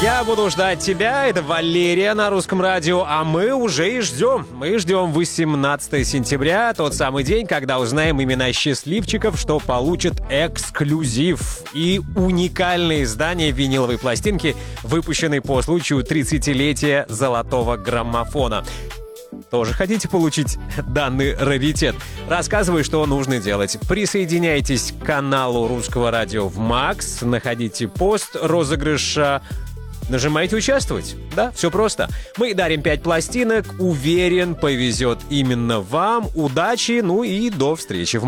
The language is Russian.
Я буду ждать тебя. Это Валерия на Русском радио. А мы уже и ждем. Мы ждем 18 сентября, тот самый день, когда узнаем имена счастливчиков, что получат эксклюзив и уникальное издание виниловой пластинки, выпущенной по случаю 30-летия золотого граммофона. Тоже хотите получить данный раритет? Рассказываю, что нужно делать. Присоединяйтесь к каналу Русского радио в Макс, находите пост розыгрыша, нажимайте «Участвовать». Да, все просто. Мы дарим 5 пластинок. Уверен, повезет именно вам. Удачи, ну и до встречи в